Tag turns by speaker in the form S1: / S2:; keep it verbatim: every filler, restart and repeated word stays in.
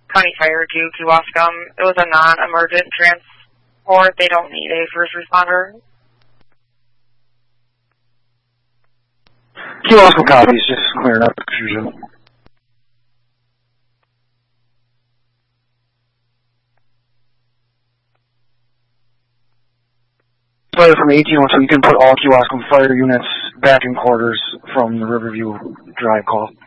S1: County Fire to Kewaskum. It was a non-emergent transport. They don't need a first responder.
S2: Kewaskum copies, just clearing up confusion. Fire from eighteen oh two, you can put all Kewaskum fire units back in quarters from the Riverview Drive call.